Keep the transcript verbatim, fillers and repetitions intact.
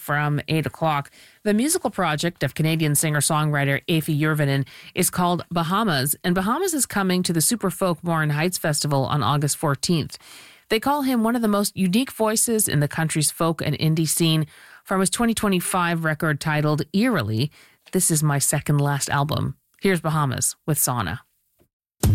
from eight o'clock. The musical project of Canadian singer-songwriter Aoife Jurvanen is called Bahamas, and Bahamas is coming to the Superfolk Morin Heights Festival on August fourteenth. They call him one of the most unique voices in the country's folk and indie scene. From his twenty twenty-five record titled Eerily, this is my second last album. Here's Bahamas with Sauna.